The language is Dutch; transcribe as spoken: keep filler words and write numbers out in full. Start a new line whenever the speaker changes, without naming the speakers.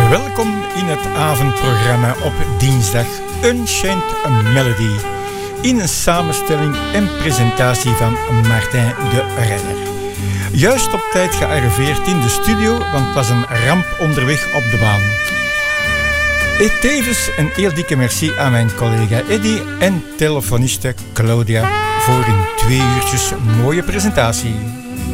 Welkom in het avondprogramma op dinsdag Unchained Melody. In een samenstelling en presentatie van Martijn de Redder. Juist op tijd gearriveerd in de studio, want het was een ramp onderweg op de baan. En tevens een heel dikke merci aan mijn collega Eddy en telefoniste Claudia voor een twee uurtjes mooie presentatie.